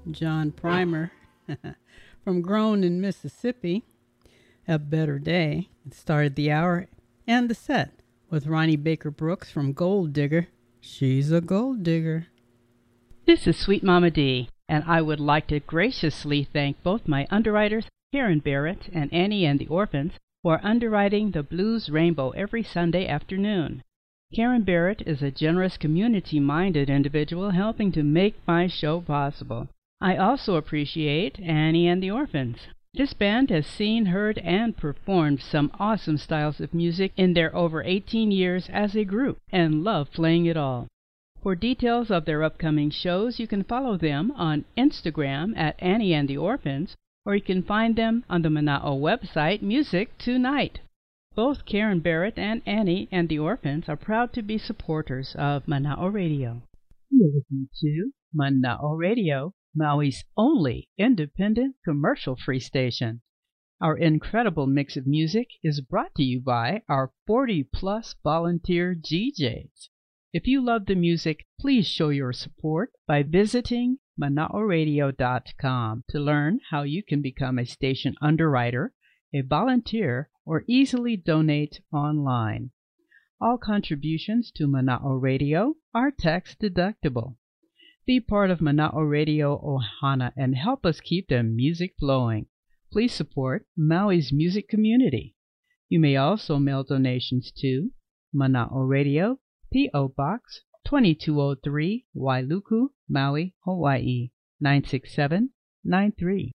John Primer from Grown in Mississippi. A Better Day. It started the hour and the set with Ronnie Baker Brooks from Gold Digger. She's a gold digger. This is Sweet Mama D, and I would like to graciously thank both my underwriters, Karen Barrett and Annie and the Orphans, for underwriting the Blues Rainbow every Sunday afternoon. Karen Barrett is a generous, community-minded individual helping to make my show possible. I also appreciate Annie and the Orphans. This band has seen, heard, and performed some awesome styles of music in their over 18 years as a group, and love playing it all. For details of their upcoming shows, you can follow them on Instagram at Annie and the Orphans, or you can find them on the Mana'o website, Music Tonight. Both Karen Barrett and Annie and the Orphans are proud to be supporters of Mana'o Radio. You're listening to Mana'o Radio, Maui's only independent commercial-free station. Our incredible mix of music is brought to you by our 40-plus volunteer GJs. If you love the music, please show your support by visiting Mana'oRadio.com to learn how you can become a station underwriter, a volunteer, or easily donate online. All contributions to Mana'o Radio are tax-deductible. Be part of Mana'o Radio Ohana and help us keep the music flowing. Please support Maui's music community. You may also mail donations to Mana'o Radio, P.O. Box 2203, Wailuku, Maui, Hawaii 96793.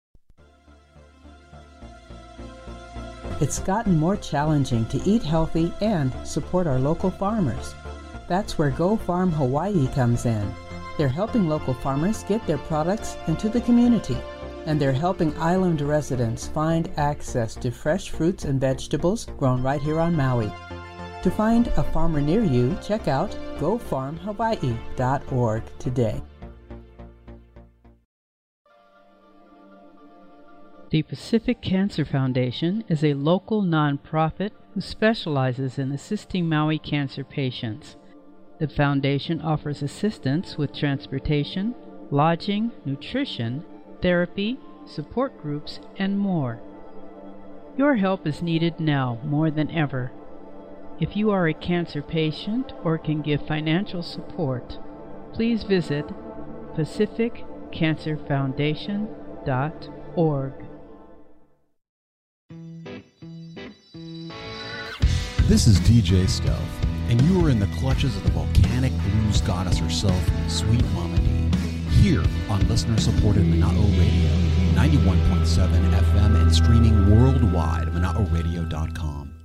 It's gotten more challenging to eat healthy and support our local farmers. That's where Go Farm Hawaii comes in. They're helping local farmers get their products into the community, and they're helping island residents find access to fresh fruits and vegetables grown right here on Maui. To find a farmer near you, check out gofarmhawaii.org today. The Pacific Cancer Foundation is a local nonprofit who specializes in assisting Maui cancer patients. The foundation offers assistance with transportation, lodging, nutrition, therapy, support groups, and more. Your help is needed now more than ever. If you are a cancer patient or can give financial support, please visit pacificcancerfoundation.org. This is DJ Stealth, and you are in the clutches of the volcanic blues goddess herself, Sweet Mama D, here on listener-supported Mana'o Radio, 91.7 FM, and streaming worldwide at Mana'oRadio.com.